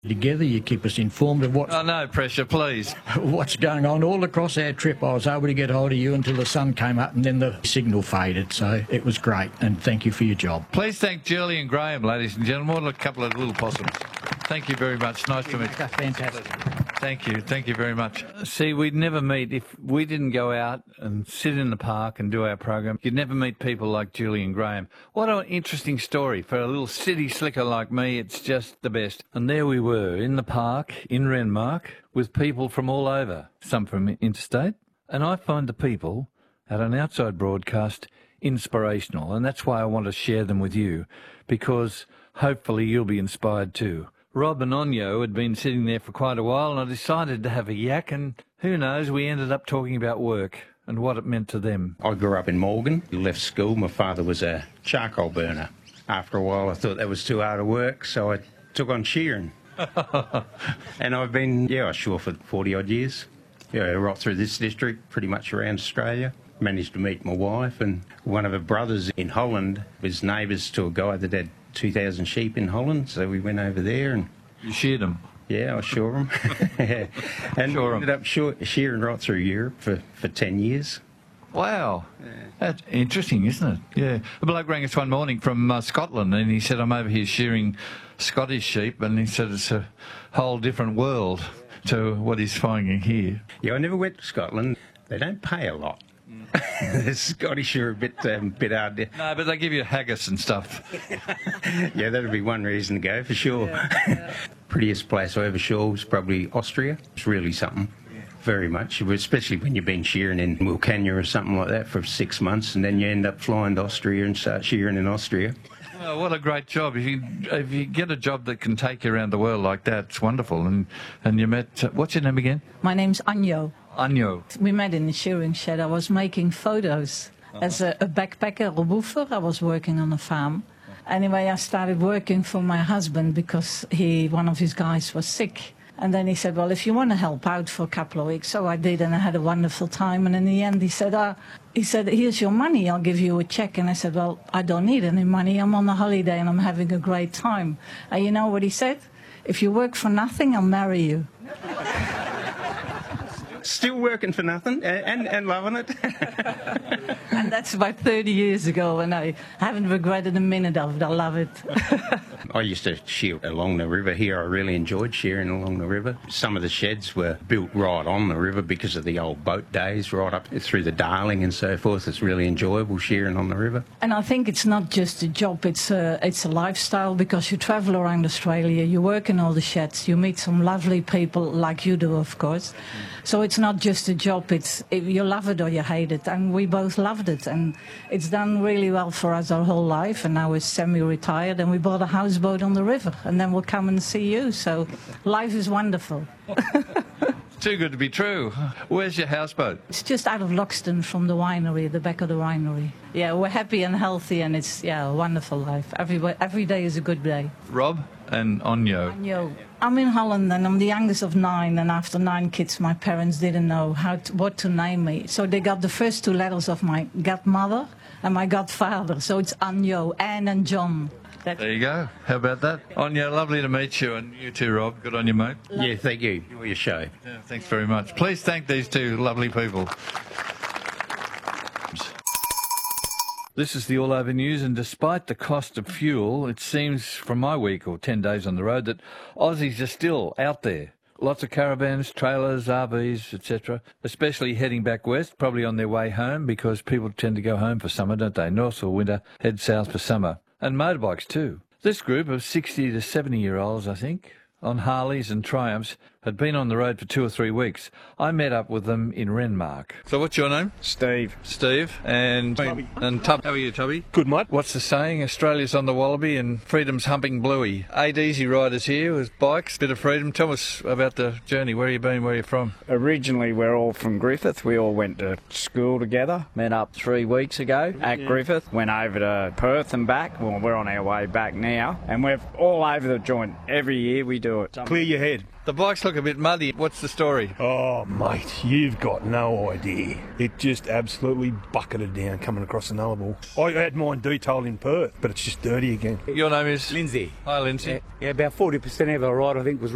Together, you keep us informed of Oh, no pressure, please. what's going on all across our trip. I was able to get hold of you until the sun came up and then the signal faded, so it was great, and thank you for your job. Please thank Julian Graham, ladies and gentlemen. A couple of little possums. Thank you very much. Nice to meet you. Fantastic. Thank you very much. See, we'd never meet if we didn't go out and sit in the park and do our program. You'd never meet people like Julian Graham. What an interesting story. For a little city slicker like me, it's just the best. And there we were, in the park, in Renmark, with people from all over, some from interstate. And I find the people at an outside broadcast inspirational, and that's why I want to share them with you, because hopefully you'll be inspired too. Rob and Onyo had been sitting there for quite a while, and I decided to have a yak, and who knows, we ended up talking about work and what it meant to them. I grew up in Morgan, left school. My father was a charcoal burner. After a while, I thought that was too hard to work, so I took on shearing. And I've been, ashore for 40-odd years. Right through this district, pretty much around Australia. Managed to meet my wife, and one of her brothers in Holland was neighbours to a guy that had 2,000 sheep in Holland, so we went over there and... You sheared them? Yeah, I shore them. And ended up shearing right through Europe for 10 years. Wow. Yeah. That's interesting, isn't it? Yeah. A bloke rang us one morning from Scotland, and he said, I'm over here shearing Scottish sheep, and he said it's a whole different world to what he's finding here. Yeah, I never went to Scotland. They don't pay a lot. The Scottish are a bit hard to... No, but they give you haggis and stuff. Yeah, that'd be one reason to go, for sure. Yeah. Prettiest place I ever saw was probably Austria. It's really something. Yeah. Very much, especially when you've been shearing in Wilcannia or something like that for 6 months, and then you end up flying to Austria and start shearing in Austria. Oh, what a great job. If you get a job that can take you around the world like that, it's wonderful. And you met... what's your name again? My name's Onyo. Onyo. We met in the shearing shed. I was making photos. As a backpacker, a woofer. I was working on a farm. Anyway, I started working for my husband because one of his guys was sick. And then he said, well, if you want to help out for a couple of weeks. So I did, and I had a wonderful time. And in the end, he said, here's your money. I'll give you a check. And I said, well, I don't need any money. I'm on a holiday and I'm having a great time. And you know what he said? If you work for nothing, I'll marry you. Still working for nothing and loving it. And that's about 30 years ago, and I haven't regretted a minute of it. I love it. I used to shear along the river here. I really enjoyed shearing along the river. Some of the sheds were built right on the river because of the old boat days, right up through the Darling and so forth. It's really enjoyable shearing on the river. And I think it's not just a job, it's a lifestyle, because you travel around Australia, you work in all the sheds, you meet some lovely people like you do, of course. So it's not just a job, you love it or you hate it, and we both loved it, and it's done really well for us our whole life, and now we're semi-retired, and we bought a houseboat on the river, and then we'll come and see you, so life is wonderful. Too good to be true. Where's your houseboat? It's just out of Loxton from the winery, the back of the winery. Yeah, we're happy and healthy, and it's a wonderful life. Every day is a good day. Rob and Onyo. Onyo. I'm in Holland, and I'm the youngest of 9, and after 9 kids, my parents didn't know what to name me. So they got the first 2 letters of my godmother and my godfather. So it's Onyo, Anne and John. There you go. How about that? Onyo, lovely to meet you, and you too, Rob. Good on you, mate. Yeah, thank you. Enjoy your show. Yeah, thanks very much. Please thank these 2 lovely people. This is the All Over News, and despite the cost of fuel, it seems from my week or 10 days on the road that Aussies are still out there. Lots of caravans, trailers, RVs, etc., especially heading back west, probably on their way home, because people tend to go home for summer, don't they? North or winter, head south for summer. And motorbikes too. This group of 60 to 70-year-olds, I think, on Harleys and Triumphs, had been on the road for 2 or 3 weeks. I met up with them in Renmark. So what's your name? Steve. Steve. And Tubby. And Tubby. How are you, Tubby? Good, mate. What's the saying? Australia's on the wallaby and freedom's humping bluey. 8 easy riders here with bikes, bit of freedom. Tell us about the journey. Where you been? Where you from? Originally, we're all from Griffith. We all went to school together. Met up 3 weeks ago at Griffith. Went over to Perth and back. Well, we're on our way back now. And we're all over the joint. Every year we do it. Clear your head. The bikes look a bit muddy. What's the story? Oh, mate, you've got no idea. It just absolutely bucketed down coming across the Nullarbor. I had mine detailed in Perth, but it's just dirty again. Your name is? Lindsay. Hi, Lindsay. Yeah, about 40% of our ride, I think, was